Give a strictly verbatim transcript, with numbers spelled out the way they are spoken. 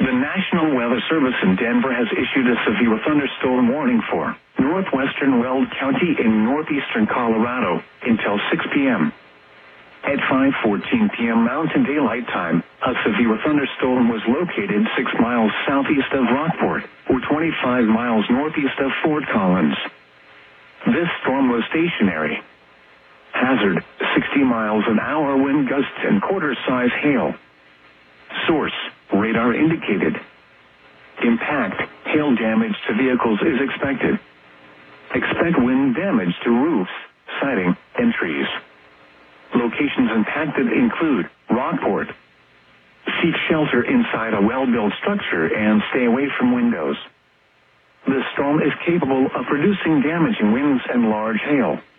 The National Weather Service in Denver has issued a severe thunderstorm warning for northwestern Weld County in northeastern Colorado until six p.m. At five fourteen p.m. Mountain Daylight Time, a severe thunderstorm was located six miles southeast of Rockport, or twenty-five miles northeast of Fort Collins. This storm was stationary. Hazard, sixty miles an hour wind gusts and quarter-size hail. Source, radar indicated. Impact, hail damage to vehicles is expected. Expect wind damage to roofs, siding, and trees. Locations impacted include Rockport. Seek shelter inside a well-built structure and stay away from windows. The storm is capable of producing damaging winds and large hail.